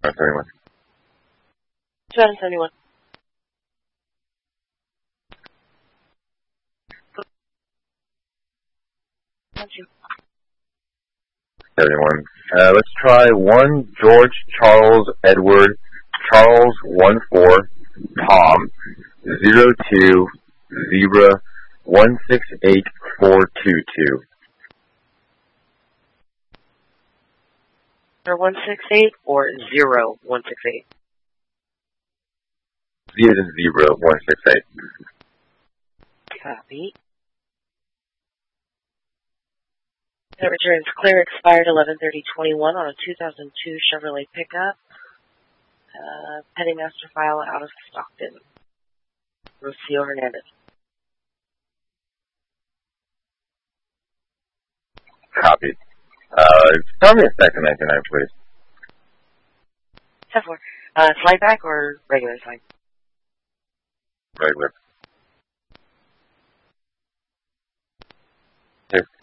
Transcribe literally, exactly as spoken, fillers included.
seventy-one. two seventy-one. Thank you. seventy-one. Uh, let's try one George Charles Edward Charles one four Tom zero two zebra one six eight four two two. one six eight or zero one six eight? Zero to zebra one six eight. Copy. That returns clear, expired eleven thirty twenty-one on a two thousand two Chevrolet pickup. Uh, Petty master file out of Stockton. Rocio Hernandez. Copied. Uh, tell me a second ninety-nine, please. ten four. Uh, slide back or regular slide? Regular. Here.